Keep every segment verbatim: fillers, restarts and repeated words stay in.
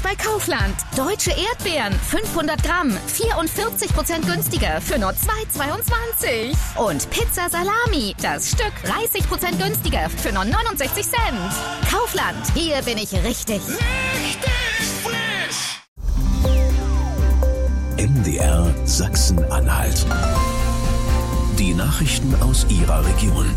bei Kaufland. Deutsche Erdbeeren, fünfhundert Gramm, vierundvierzig Prozent günstiger für nur zwei Euro zweiundzwanzig. Und Pizza Salami, das Stück dreißig Prozent günstiger für nur neunundsechzig Cent. Kaufland, hier bin ich richtig. Richtig frisch! M D R Sachsen-Anhalt. Die Nachrichten aus Ihrer Region.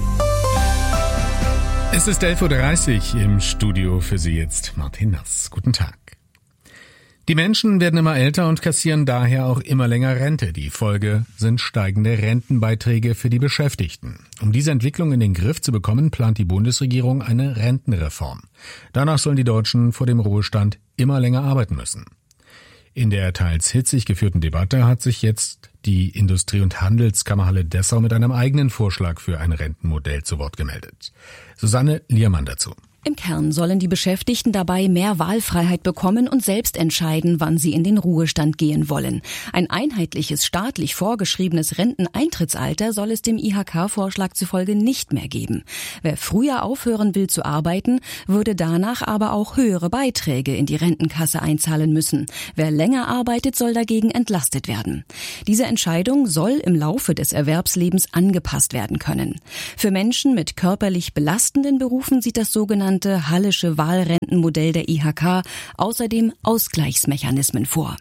Es ist elf Uhr dreißig, im Studio für Sie jetzt Martin Nass. Guten Tag. Die Menschen werden immer älter und kassieren daher auch immer länger Rente. Die Folge sind steigende Rentenbeiträge für die Beschäftigten. Um diese Entwicklung in den Griff zu bekommen, plant die Bundesregierung eine Rentenreform. Danach sollen die Deutschen vor dem Ruhestand immer länger arbeiten müssen. In der teils hitzig geführten Debatte hat sich jetzt die Industrie- und Handelskammerhalle Dessau mit einem eigenen Vorschlag für ein Rentenmodell zu Wort gemeldet. Susanne Liermann dazu. Im Kern sollen die Beschäftigten dabei mehr Wahlfreiheit bekommen und selbst entscheiden, wann sie in den Ruhestand gehen wollen. Ein einheitliches staatlich vorgeschriebenes Renteneintrittsalter soll es dem I H K-Vorschlag zufolge nicht mehr geben. Wer früher aufhören will zu arbeiten, würde danach aber auch höhere Beiträge in die Rentenkasse einzahlen müssen. Wer länger arbeitet, soll dagegen entlastet werden. Diese Entscheidung soll im Laufe des Erwerbslebens angepasst werden können. Für Menschen mit körperlich belastenden Berufen sieht das sogenannte Hallische Wahlrentenmodell der I H K außerdem Ausgleichsmechanismen vor.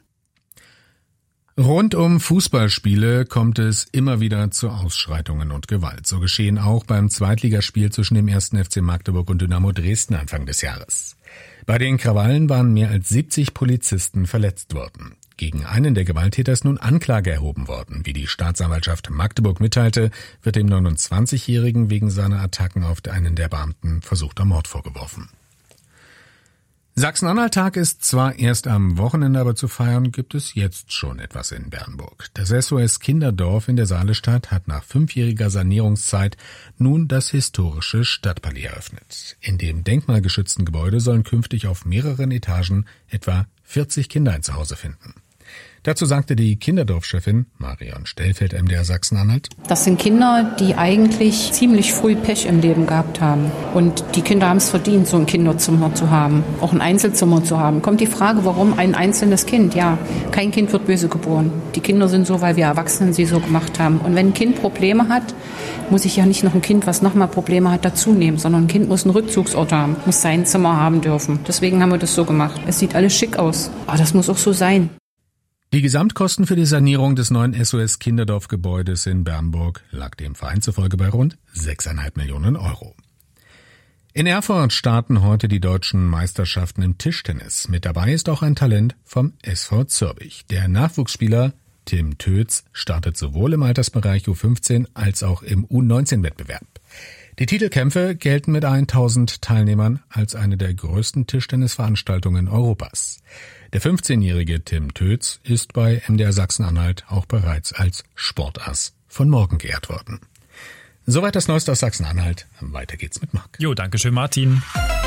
Rund um Fußballspiele kommt es immer wieder zu Ausschreitungen und Gewalt. So geschehen auch beim Zweitligaspiel zwischen dem ersten F C Magdeburg und Dynamo Dresden Anfang des Jahres. Bei den Krawallen waren mehr als siebzig Polizisten verletzt worden. Gegen einen der Gewalttäter ist nun Anklage erhoben worden. Wie die Staatsanwaltschaft Magdeburg mitteilte, wird dem neunundzwanzigjährigen wegen seiner Attacken auf einen der Beamten versuchter Mord vorgeworfen. Sachsen-Anhalt-Tag ist zwar erst am Wochenende, aber zu feiern gibt es jetzt schon etwas in Bernburg. Das S O S Kinderdorf in der Saalestadt hat nach fünfjähriger Sanierungszeit nun das historische Stadtpalais eröffnet. In dem denkmalgeschützten Gebäude sollen künftig auf mehreren Etagen etwa vierzig Kinder ein Zuhause finden. Dazu sagte die Kinderdorfchefin Marion Stellfeld, M D R Sachsen-Anhalt: Das sind Kinder, die eigentlich ziemlich früh Pech im Leben gehabt haben. Und die Kinder haben es verdient, so ein Kinderzimmer zu haben, auch ein Einzelzimmer zu haben. Kommt die Frage, warum ein einzelnes Kind? Ja, kein Kind wird böse geboren. Die Kinder sind so, weil wir Erwachsenen sie so gemacht haben. Und wenn ein Kind Probleme hat, muss ich ja nicht noch ein Kind, was nochmal Probleme hat, dazu nehmen, sondern ein Kind muss einen Rückzugsort haben, muss sein Zimmer haben dürfen. Deswegen haben wir das so gemacht. Es sieht alles schick aus, aber das muss auch so sein. Die Gesamtkosten für die Sanierung des neuen S O S Kinderdorf-Gebäudes in Bernburg lag dem Verein zufolge bei rund sechs Komma fünf Millionen Euro. In Erfurt starten heute die deutschen Meisterschaften im Tischtennis. Mit dabei ist auch ein Talent vom S V Zürbich. Der Nachwuchsspieler Tim Tötz startet sowohl im Altersbereich U fünfzehn als auch im U neunzehn Wettbewerb. Die Titelkämpfe gelten mit tausend Teilnehmern als eine der größten Tischtennisveranstaltungen Europas. Der fünfzehnjährige Tim Tötz ist bei M D R Sachsen-Anhalt auch bereits als Sportass von morgen geehrt worden. Soweit das Neueste aus Sachsen-Anhalt. Weiter geht's mit Marc. Jo, danke schön, Martin.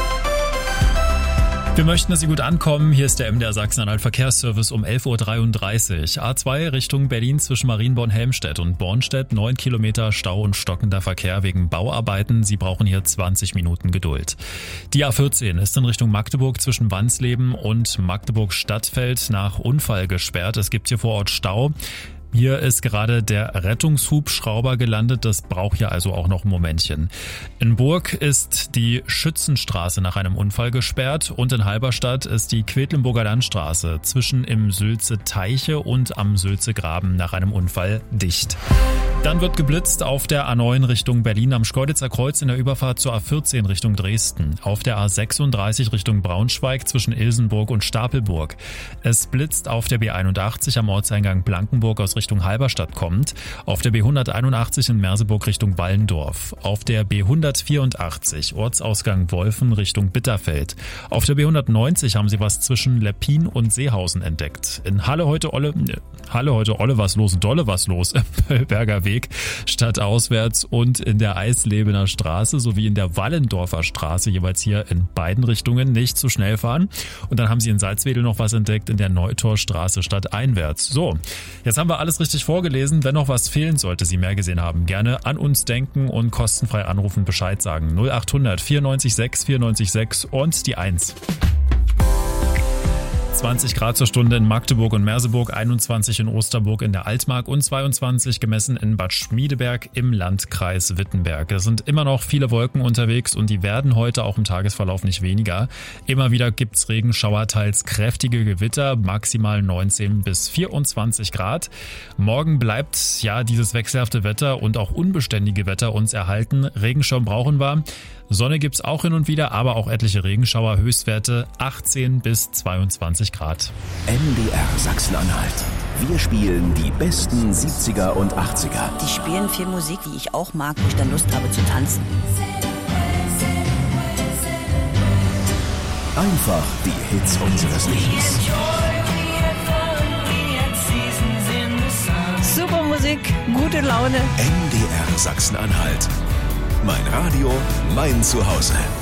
Wir möchten, dass Sie gut ankommen. Hier ist der M D R Sachsen-Anhalt Verkehrsservice um elf Uhr dreiunddreißig. A zwei Richtung Berlin zwischen Marienborn-Helmstedt und Bornstedt. neun Kilometer Stau und stockender Verkehr wegen Bauarbeiten. Sie brauchen hier zwanzig Minuten Geduld. Die A vierzehn ist in Richtung Magdeburg zwischen Wansleben und Magdeburg-Stadtfeld nach Unfall gesperrt. Es gibt hier vor Ort Stau. Hier ist gerade der Rettungshubschrauber gelandet, das braucht hier also auch noch ein Momentchen. In Burg ist die Schützenstraße nach einem Unfall gesperrt und in Halberstadt ist die Quedlinburger Landstraße zwischen im Sülze Teiche und am Sülze Graben nach einem Unfall dicht. Dann wird geblitzt auf der A neun Richtung Berlin am Schkeuditzer Kreuz in der Überfahrt zur A vierzehn Richtung Dresden. Auf der A sechsunddreißig Richtung Braunschweig zwischen Ilsenburg und Stapelburg. Es blitzt auf der B einundachtzig am Ortseingang Blankenburg aus Richtung Halberstadt kommt. Auf der B hunderteinundachtzig in Merseburg Richtung Wallendorf. Auf der B hundertvierundachtzig Ortsausgang Wolfen Richtung Bitterfeld. Auf der B hundertneunzig haben sie was zwischen Leppin und Seehausen entdeckt. In Halle heute Olle, Halle heute Olle was los, Dolle was los im Pöllberger Weg stadtauswärts und in der Eislebener Straße sowie in der Wallendorfer Straße jeweils hier in beiden Richtungen nicht zu schnell fahren. Und dann haben sie in Salzwedel noch was entdeckt in der Neutorstraße stadteinwärts. So, jetzt haben wir alles richtig vorgelesen. Wenn noch was fehlen sollte, Sie mehr gesehen haben, gerne an uns denken und kostenfrei anrufen, Bescheid sagen. null achthundert vierundneunzig sechs vierundneunzig sechs und die eins. zwanzig Grad zur Stunde in Magdeburg und Merseburg, einundzwanzig in Osterburg in der Altmark und zweiundzwanzig gemessen in Bad Schmiedeberg im Landkreis Wittenberg. Es sind immer noch viele Wolken unterwegs und die werden heute auch im Tagesverlauf nicht weniger. Immer wieder gibt's Regenschauer, teils kräftige Gewitter, maximal neunzehn bis vierundzwanzig Grad. Morgen bleibt ja dieses wechselhafte Wetter und auch unbeständige Wetter uns erhalten. Regenschirm brauchen wir. Sonne gibt's auch hin und wieder, aber auch etliche Regenschauer, Höchstwerte achtzehn bis zweiundzwanzig Grad. M D R Sachsen-Anhalt. Wir spielen die besten siebziger und achtziger. Die spielen viel Musik, die ich auch mag, wo ich dann Lust habe zu tanzen. Einfach die Hits unseres Lebens. Super Musik, gute Laune. M D R Sachsen-Anhalt. Mein Radio, mein Zuhause.